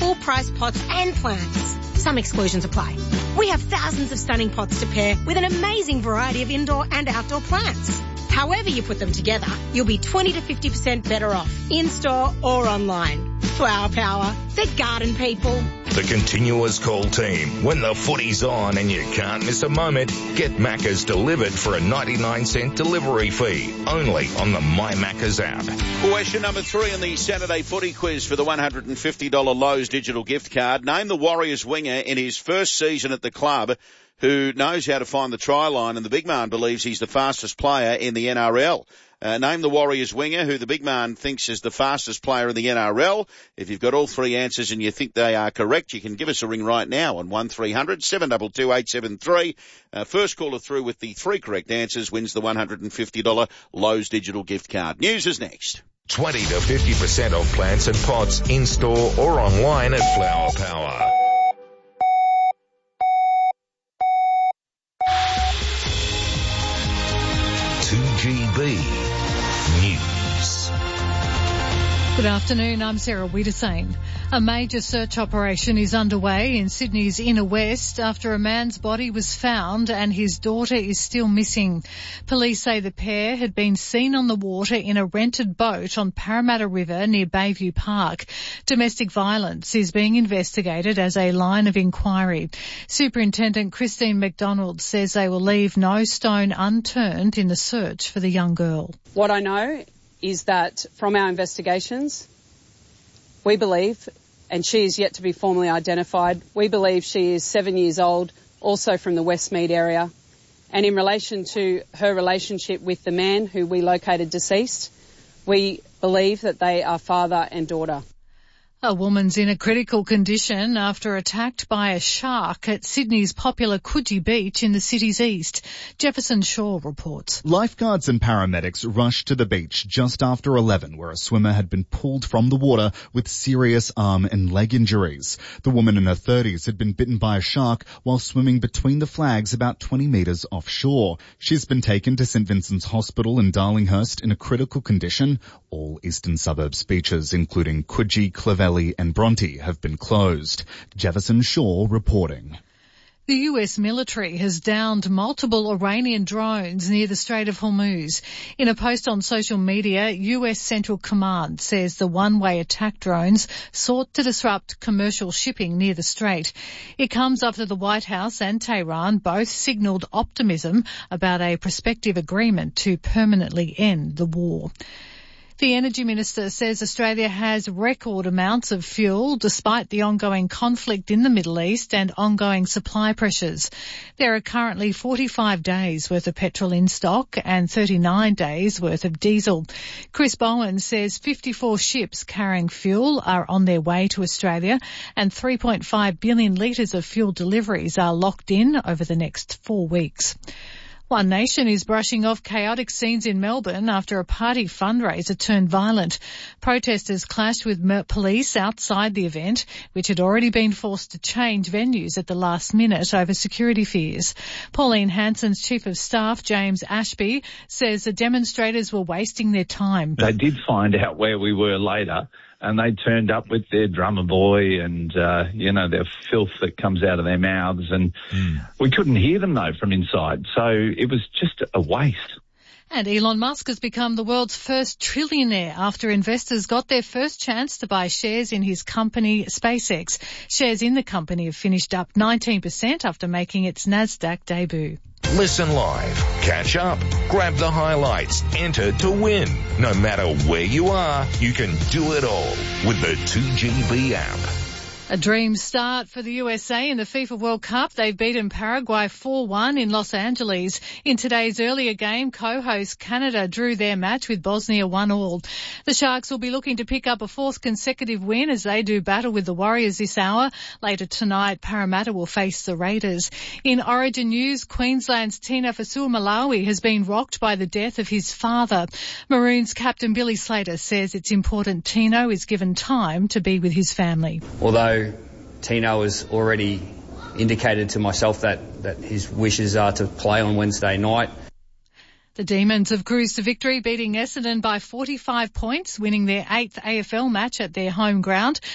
full-price pots and plants. Some exclusions apply. We have thousands of stunning pots to pair with an amazing variety of indoor and outdoor plants. However you put them together, you'll be 20 to 50% better off, in-store or online. Flower Power, the garden people. The Continuous Call team. When the footy's on and you can't miss a moment, get Macca's delivered for a 99-cent delivery fee. Only on the My Macca's app. Question number 3 in the Saturday footy quiz for the $150 Lowe's digital gift card. Name the Warriors winger in his first season at the club who knows how to find the try line, and the big man believes he's the fastest player in the NRL. Name the Warriors winger who the big man thinks is the fastest player in the NRL. If you've got all 3 answers and you think they are correct, you can give us a ring right now on 1300 722 873. First caller through with the 3 correct answers wins the $150 Lowe's digital gift card. News is next. 20 to 50% off plants and pots in-store or online at Flower Power. News. Good afternoon, I'm Sarah Wiedersane. A major search operation is underway in Sydney's inner west after a man's body was found and his daughter is still missing. Police say the pair had been seen on the water in a rented boat on Parramatta River near Bayview Park. Domestic violence is being investigated as a line of inquiry. Superintendent Christine McDonald says they will leave no stone unturned in the search for the young girl. What I know is that from our investigations, we believe, and she is yet to be formally identified, we believe she is 7 years old, also from the Westmead area. And in relation to her relationship with the man who we located deceased, we believe that they are father and daughter. A woman's in a critical condition after attacked by a shark at Sydney's popular Coogee Beach in the city's east. Jefferson Shaw reports. Lifeguards and paramedics rushed to the beach just after 11, where a swimmer had been pulled from the water with serious arm and leg injuries. The woman in her 30s had been bitten by a shark while swimming between the flags about 20 metres offshore. She's been taken to St Vincent's Hospital in Darlinghurst in a critical condition. All eastern suburbs beaches, including Coogee, Clovelly and Bronte, have been closed. Jefferson Shaw reporting. The US military has downed multiple Iranian drones near the Strait of Hormuz. In a post on social media, US Central Command says the one-way attack drones sought to disrupt commercial shipping near the strait. It comes after the White House and Tehran both signalled optimism about a prospective agreement to permanently end the war. The Energy Minister says Australia has record amounts of fuel despite the ongoing conflict in the Middle East and ongoing supply pressures. There are currently 45 days worth of petrol in stock and 39 days worth of diesel. Chris Bowen says 54 ships carrying fuel are on their way to Australia and 3.5 billion litres of fuel deliveries are locked in over the next 4 weeks. One Nation is brushing off chaotic scenes in Melbourne after a party fundraiser turned violent. Protesters clashed with police outside the event, which had already been forced to change venues at the last minute over security fears. Pauline Hanson's Chief of Staff, James Ashby, says the demonstrators were wasting their time. They did find out where we were later, and they turned up with their drummer boy and, their filth that comes out of their mouths. And we couldn't hear them, though, from inside. So it was just a waste. And Elon Musk has become the world's first trillionaire after investors got their first chance to buy shares in his company, SpaceX. Shares in the company have finished up 19% after making its NASDAQ debut. Listen live, catch up, grab the highlights, enter to win. No matter where you are, you can do it all with the 2GB app. A dream start for the USA in the FIFA World Cup. They've beaten Paraguay 4-1 in Los Angeles. In today's earlier game, co-host Canada drew their match with Bosnia 1-1. The Sharks will be looking to pick up a 4th consecutive win as they do battle with the Warriors this hour. Later tonight, Parramatta will face the Raiders. In Origin news, Queensland's Tina Fa'asuamaleaui has been rocked by the death of his father. Maroons captain Billy Slater says it's important Tino is given time to be with his family. Although Tino has already indicated to myself that his wishes are to play on Wednesday night. The Demons have cruised to victory, beating Essendon by 45 points, winning their 8th AFL match at their home ground.